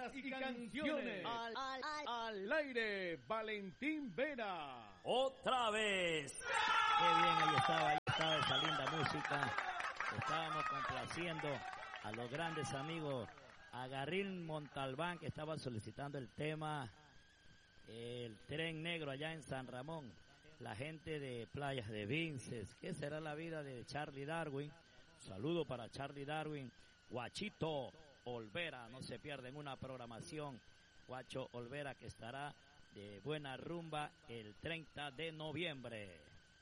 letras y canciones. Al aire, Valentín Vera. Otra vez. Qué bien, ahí estaba esa linda música. Estábamos complaciendo a los grandes amigos, a Garrín Montalbán, que estaba solicitando el tema El Tren Negro allá en San Ramón. La gente de Playas de Vinces. ¿Qué será la vida de Charlie Darwin? Saludo para Charlie Darwin. Guachito Olvera, no se pierden una programación. Guacho Olvera, que estará de buena rumba el 30 de noviembre.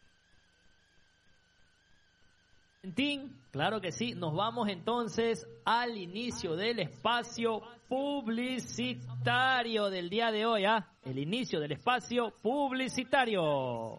Claro que sí, nos vamos entonces al inicio del espacio publicitario del día de hoy, el inicio del espacio publicitario.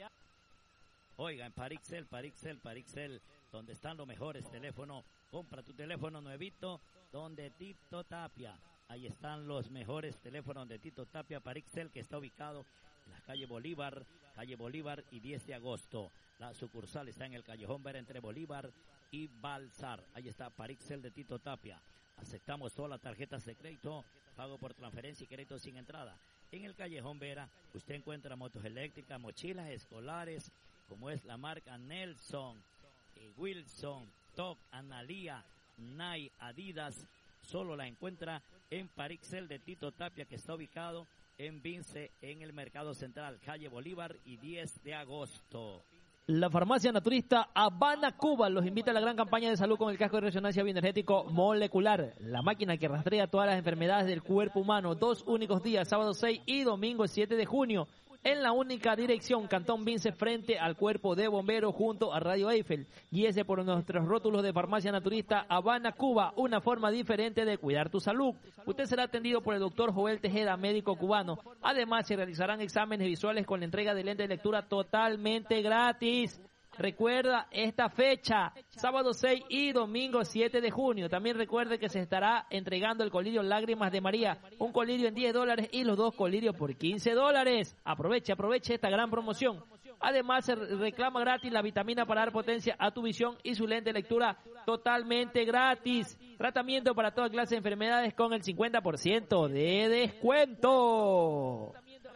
Oigan, Parixel, donde están los mejores teléfonos, compra tu teléfono nuevito, donde Tito Tapia. Ahí están los mejores teléfonos de Tito Tapia, Parixel, que está ubicado en la calle Bolívar y 10 de agosto. La sucursal está en el Callejón Vera entre Bolívar y Balsar. Ahí está Parixel de Tito Tapia. Aceptamos todas las tarjetas de crédito, pago por transferencia y crédito sin entrada. En el Callejón Vera usted encuentra motos eléctricas, mochilas escolares, como es la marca Nelson, Wilson, TOC, Analía, Nike, Adidas. Solo la encuentra en Parixel de Tito Tapia, que está ubicado en Vince, en el Mercado Central, calle Bolívar y 10 de agosto. La farmacia naturista Habana Cuba los invita a la gran campaña de salud con el casco de resonancia bioenergético molecular. La máquina que rastrea todas las enfermedades del cuerpo humano. 2 únicos días, sábado 6 y domingo 7 de junio. En la única dirección, Cantón Vince, frente al cuerpo de bomberos junto a Radio Eiffel. Guíese por nuestros rótulos de farmacia naturista Habana Cuba, una forma diferente de cuidar tu salud. Usted será atendido por el doctor Joel Tejeda, médico cubano. Además, se realizarán exámenes visuales con la entrega de lentes de lectura totalmente gratis. Recuerda esta fecha, sábado 6 y domingo 7 de junio. También recuerde que se estará entregando el colirio Lágrimas de María, un colirio en $10 y los 2 colirios por $15. Aproveche esta gran promoción. Además, se reclama gratis la vitamina para dar potencia a tu visión y su lente de lectura totalmente gratis. Tratamiento para toda clase de enfermedades con el 50% de descuento.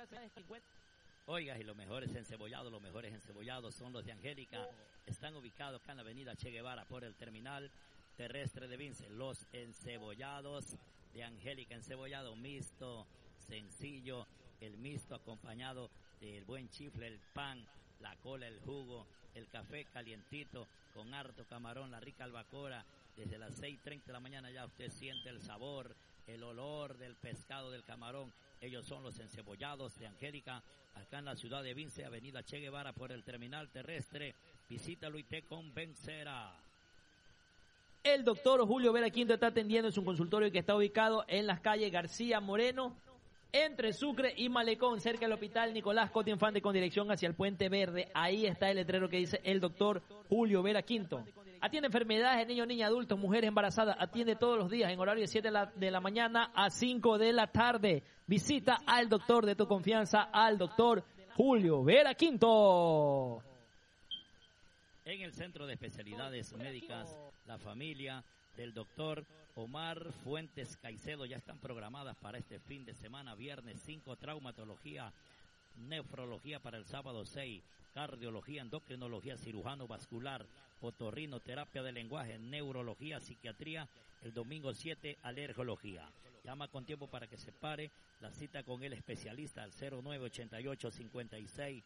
Oiga, y los mejores encebollados son los de Angélica. Están ubicados acá en la avenida Che Guevara por el terminal terrestre de Vince. Los encebollados de Angélica, encebollado mixto, sencillo, el mixto acompañado del buen chifle, el pan, la cola, el jugo, el café calientito con harto camarón, la rica albacora. Desde las 6:30 de la mañana ya usted siente el sabor, el olor del pescado, del camarón. Ellos son los encebollados de Angélica, acá en la ciudad de Vince, avenida Che Guevara por el terminal terrestre. Visítalo y te convencerá. El doctor Julio Vera Quinto está atendiendo en su consultorio que está ubicado en las calles García Moreno, entre Sucre y Malecón, cerca del hospital Nicolás Coto Infante con dirección hacia el Puente Verde. Ahí está el letrero que dice el doctor Julio Vera Quinto. Atiende enfermedades de niños, niñas, adultos, mujeres embarazadas. Atiende todos los días en horario de 7 de la mañana a 5 de la tarde. Visita al doctor de tu confianza, al doctor Julio Vera Quinto. En el Centro de Especialidades Médicas, la familia del doctor Omar Fuentes Caicedo ya están programadas para este fin de semana, viernes 5, traumatología, nefrología para el sábado 6, cardiología, endocrinología, cirujano vascular, otorrino, terapia de lenguaje, neurología, psiquiatría, el domingo 7, alergología. Llama con tiempo para que se pare la cita con el especialista al 0988-56-0892,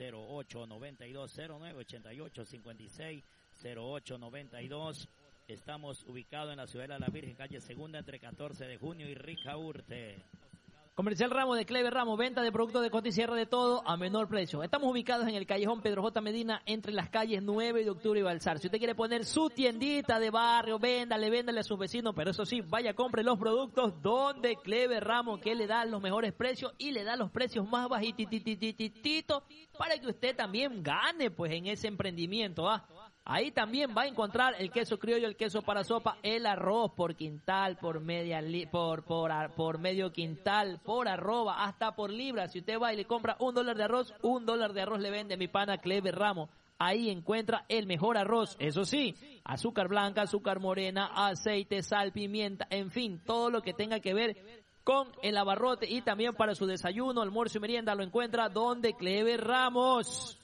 0988-56-0892. Estamos ubicados en la ciudad de la Virgen, calle Segunda, entre 14 de junio y Ricaurte. Comercial Ramos de Clever Ramos, venta de productos de corte y cierre de todo a menor precio. Estamos ubicados en el callejón Pedro J. Medina, entre las calles 9 de octubre y Balsar. Si usted quiere poner su tiendita de barrio, véndale a sus vecinos, pero eso sí, vaya, compre los productos donde Clever Ramos, que le da los mejores precios y le da los precios más bajititos para que usted también gane pues en ese emprendimiento, Ahí también va a encontrar el queso criollo, el queso para sopa, el arroz por quintal, por medio quintal, por arroba, hasta por libra. Si usted va y le compra $1 de arroz, $1 de arroz le vende mi pana Clever Ramos. ahí encuentra el mejor arroz. Eso sí, azúcar blanca, azúcar morena, aceite, sal, pimienta, en fin, todo lo que tenga que ver con el abarrote y también para su desayuno, almuerzo y merienda lo encuentra donde Clever Ramos.